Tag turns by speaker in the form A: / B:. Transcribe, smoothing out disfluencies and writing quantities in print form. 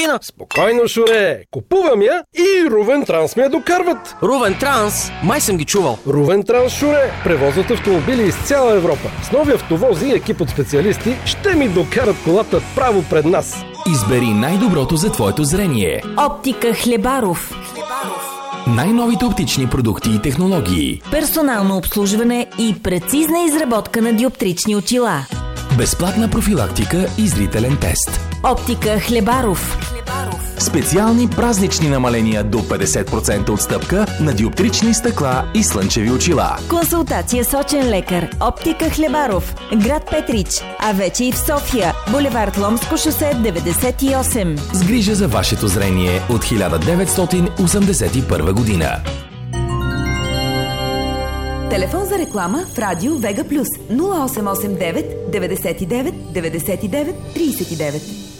A: кабина.
B: Спокойно, Шуре. Купувам я и Рувен Транс ме я докарват.
A: Рувен Транс? Май съм ги чувал.
B: Рувен Транс, Шуре. Превозват автомобили из цяла Европа. С нови автовози и екип от специалисти ще ми докарат колата право пред нас.
C: Избери най-доброто за твоето зрение.
D: Оптика Хлебаров.
C: Най-новите оптични продукти и технологии.
D: Персонално обслужване и прецизна изработка на диоптрични очила.
C: Безплатна профилактика и зрителен тест.
D: Оптика Хлебаров.
C: Специални празнични намаления до 50% отстъпка на диоптрични стъкла и слънчеви очила.
D: Консултация с очен лекар. Оптика Хлебаров. Град Петрич, а вече и в София. Булевард Ломско шосе 98.
C: С грижа за вашето зрение от 1981 година.
D: Телефон за реклама в радио Вега Плюс 0889 99 99 39.